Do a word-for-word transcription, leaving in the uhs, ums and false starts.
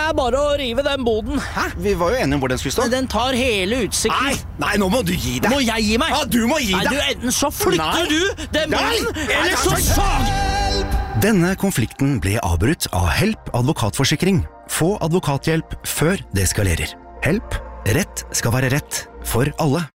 er bare å rive den boden. Hæ? Vi var jo enige om hvor den skulle stå. Den tar hele utsikten. Nei, nei, nå må du gi deg. Må jeg gi meg? Ja, du må gi Nei, deg. du, enten så flytter Nei. du den Nei. boden, Nei, eller nei, så nei. sag! Denne konflikten ble avbrutt av Help advokatforsikring. Få advokathjelp før det skalerer. Help. Rett skal være rett for alle.